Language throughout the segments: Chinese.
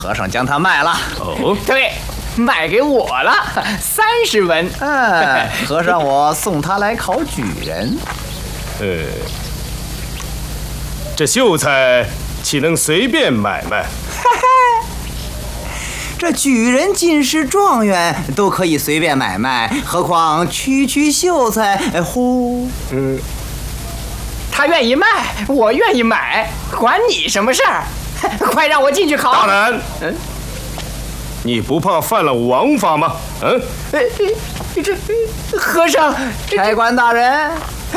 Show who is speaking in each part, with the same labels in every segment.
Speaker 1: 和尚将它卖了。
Speaker 2: 哦，
Speaker 3: 对，卖给我了，30文。
Speaker 1: 和尚，我送他来考举人。
Speaker 2: 这秀才岂能随便买卖？
Speaker 1: 这举人、进士、状元都可以随便买卖，何况区秀才？呼，
Speaker 3: 他愿意卖，我愿意买，管你什么事儿？快让我进去考。
Speaker 2: 大人，你不怕犯了王法吗？
Speaker 3: 这和尚，
Speaker 1: 差官大人，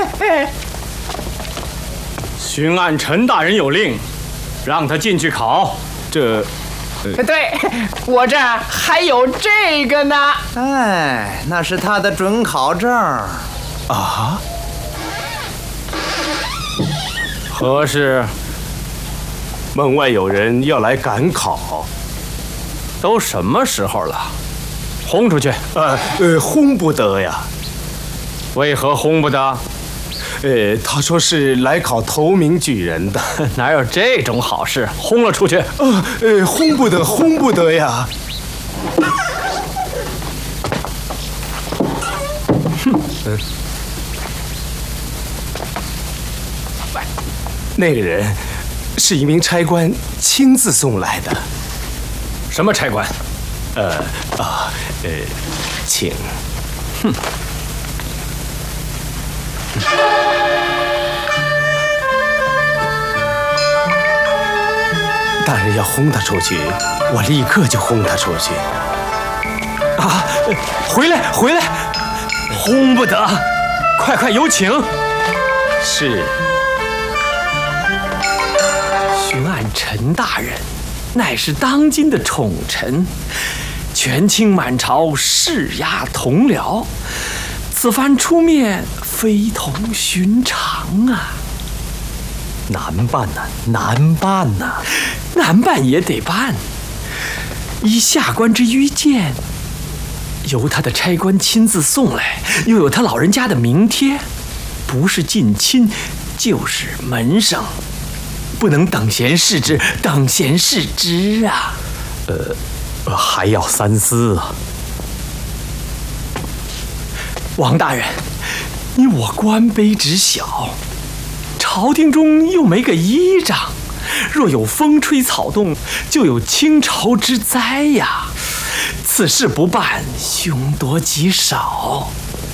Speaker 4: 巡按陈大人有令，让他进去考。
Speaker 2: 这，
Speaker 3: 对，我这儿还有这个呢。
Speaker 1: 那是他的准考证。
Speaker 2: 啊？
Speaker 4: 何事？
Speaker 2: 门外有人要来赶考。
Speaker 4: 都什么时候了？轰出去！
Speaker 2: 轰不得呀。
Speaker 4: 为何轰不得？
Speaker 2: 他说是来考头名举人的。
Speaker 4: 哪有这种好事？轰了出去！
Speaker 2: 轰不得，轰不得呀！那个人是一名差官亲自送来的。
Speaker 4: 什么差官？
Speaker 2: 请。大人要轰他出去，我立刻就轰他出去。
Speaker 4: 回来，回来！轰不得！快有请！
Speaker 2: 是。
Speaker 4: 巡按陈大人，乃是当今的宠臣，权倾满朝，势压同僚。此番出面，非同寻常啊！难办呐，难办呐！难办也得办。依下官之愚见，由他的差官亲自送来，又有他老人家的名帖，不是近亲，就是门生，不能等闲视之，等闲视之啊！还要三思啊！王大人，你我官卑职小，朝廷中又没个依仗，若有风吹草动，就有倾巢之灾呀！此事不办，凶多吉少。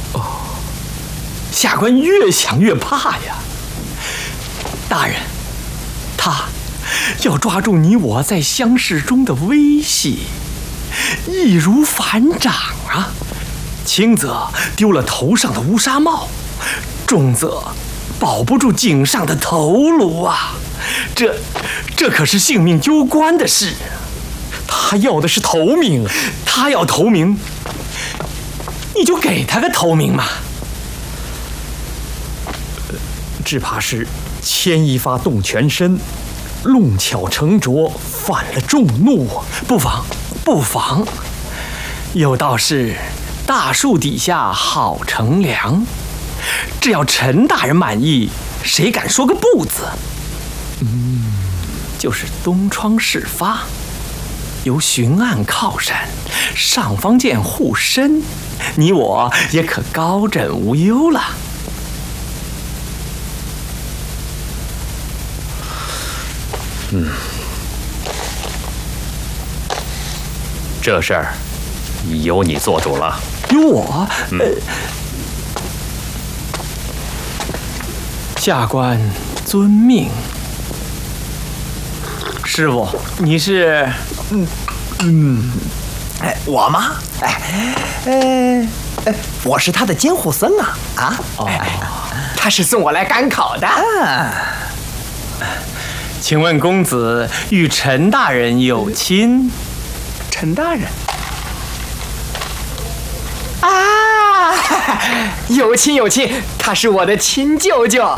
Speaker 4: 下官越想越怕呀！大人，他要抓住你我在乡试中的威信，易如反掌啊！轻则丢了头上的乌纱帽，重则保不住颈上的头颅啊！这可是性命攸关的事。他要的是头名，他要头名，你就给他个头名嘛。只怕是牵一发动全身，弄巧成拙，犯了众怒。不妨，有道是大树底下好乘凉，只要陈大人满意，谁敢说个不字？就是东窗事发，由巡按靠山，上方见护身，你我也可高枕无忧了。
Speaker 5: 这事儿由你做主了。
Speaker 4: 由我？下官遵命。师傅，你是？
Speaker 1: 我吗？我是他的监护僧啊！
Speaker 3: 他是送我来赶考的。
Speaker 4: 请问公子与陈大人有亲？
Speaker 3: 陈大人啊，有亲，他是我的亲舅舅。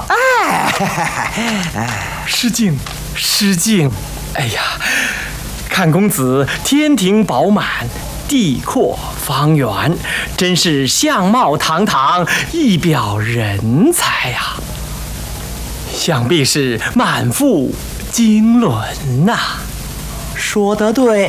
Speaker 4: 失敬。哎呀，看公子天庭饱满，地阔方圆，真是相貌堂堂，一表人才呀！想必是满腹经纶呐。
Speaker 1: 说得对。